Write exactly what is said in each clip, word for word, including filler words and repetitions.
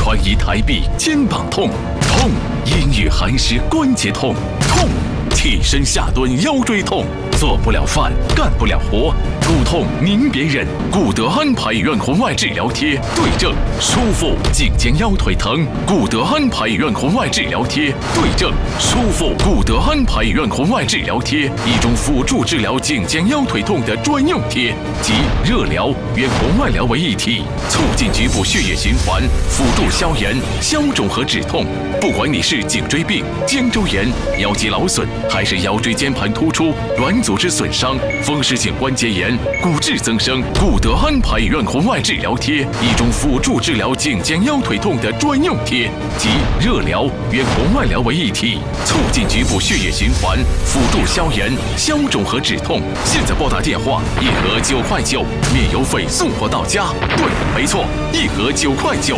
穿衣抬臂肩膀痛，痛阴雨寒湿关节痛，痛起身下蹲腰椎痛，做不了饭干不了活，骨痛您别忍，古德安排院红外治疗贴对症舒服，颈肩腰腿疼，古德安排院红外治疗贴对症舒服，古德安排院红外治疗贴，一种辅助治疗颈肩腰腿痛的专用贴，集热疗、远红外疗为一体，促进局部血液循环，辅助消炎、消肿和止痛。不管你是颈椎病、肩周炎、腰肌劳损，还是腰椎间盘突出、软组织损伤、风湿性关节炎、骨质增生，古德安排院红外治疗贴，一种辅助治疗颈肩腰腿痛的专用贴，集热疗、远红外疗为一体，促进局部血液循环，辅助消炎、消肿和止痛。现在拨打电话，一盒九块九，免邮费送货到家。对，没错，一盒九块九。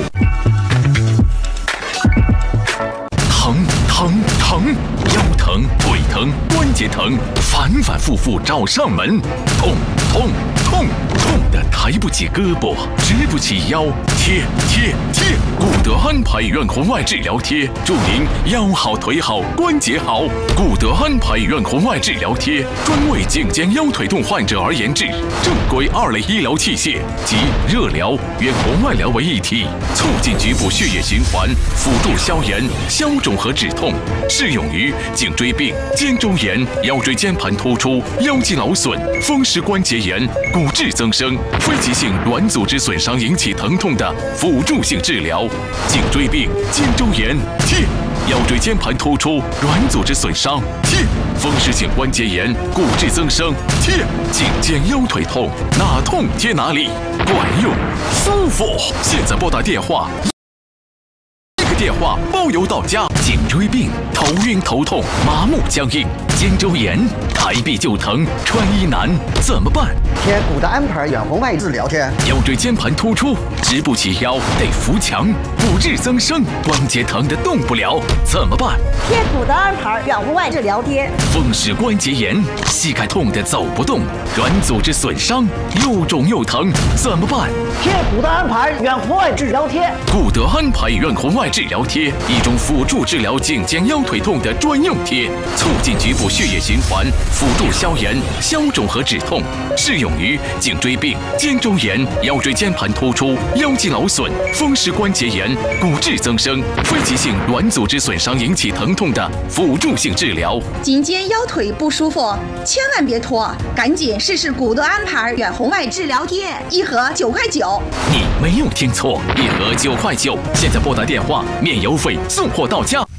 疼疼疼，腰疼、腿疼、关节疼，反反复复找上门，痛痛痛痛的抬不起胳膊，直不起腰，贴贴贴，古德安排院红外治疗贴，祝您腰好腿好关节好。古德安排院红外治疗贴专为颈肩腰腿痛患者而研制，正规二类医疗器械，集热疗、远红外疗为一体，促进局部血液循环，辅助消炎、消肿和止痛，适用于颈椎病、肩周炎、腰椎间盘突出、腰肌劳损、风湿关节炎、骨质增生、非急性软组织损伤引起疼痛的辅助性治疗。颈椎病、肩周炎贴，腰椎间盘突出、软组织损伤贴，风湿性关节炎、骨质增生贴，颈肩腰腿痛哪痛贴哪里，管用舒服。现在拨打电话。电话包邮到家。颈椎病、头晕头痛、麻木僵硬；肩周炎、抬臂就疼、穿衣难，怎么办？ 贴古德安排远红外治疗贴。 腰椎间盘突出，直不起腰，得扶墙；骨质增生，关节疼得动不了，怎么办？ 贴古德安排远红外治疗贴。 风湿关节炎，膝盖痛得走不动；软组织损伤，又肿又疼，怎么办？ 贴古德安排远红外治疗贴。 古德安排远红外治疗贴，一种辅助治疗颈肩腰腿痛的专用贴，促进局部血液循环，辅助消炎、消肿和止痛，适用于颈椎病、肩周炎、腰椎间盘突出、腰肌劳损、风湿关节炎、骨质增生、非急性软组织损伤引起疼痛的辅助性治疗。 颈肩腰腿不舒服，千万别拖，赶紧试试古德安排远红外治疗贴，一盒九块九。 你没有听错，一盒九块九。现在拨打电话，免邮费送货到家。